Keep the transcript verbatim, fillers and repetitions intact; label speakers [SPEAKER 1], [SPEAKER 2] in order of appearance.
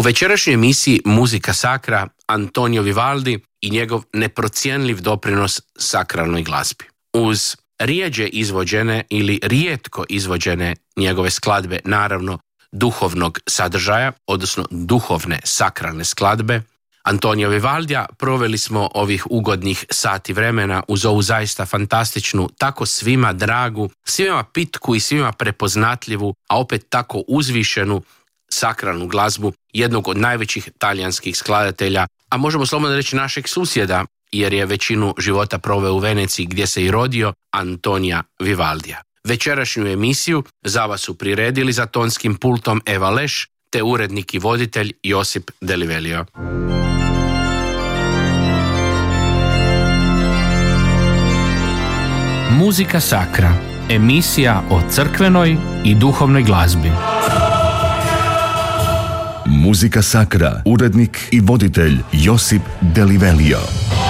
[SPEAKER 1] U večerašnjoj emisiji Muzika Sacra Antonio Vivaldi i njegov neprocjenljiv doprinos sakralnoj glazbi. Uz rijeđe izvođene ili rijetko izvođene njegove skladbe, naravno duhovnog sadržaja, odnosno duhovne sakralne skladbe, Antonio Vivaldija proveli smo ovih ugodnih sati vremena uz ovu zaista fantastičnu, tako svima dragu, svima pitku i svima prepoznatljivu, a opet tako uzvišenu sakralnu glazbu jednog od najvećih talijanskih skladatelja, a možemo slobodno reći našeg susjeda, jer je većinu života proveo u Veneciji gdje se i rodio, Antonija Vivaldija. Večerašnju emisiju za vas su priredili za tonskim pultom Eva Leš te urednik i voditelj Josip Delivelio.
[SPEAKER 2] Muzika Sacra, emisija o crkvenoj i duhovnoj glazbi.
[SPEAKER 3] Muzika Sacra, urednik i voditelj Josip Delivelio.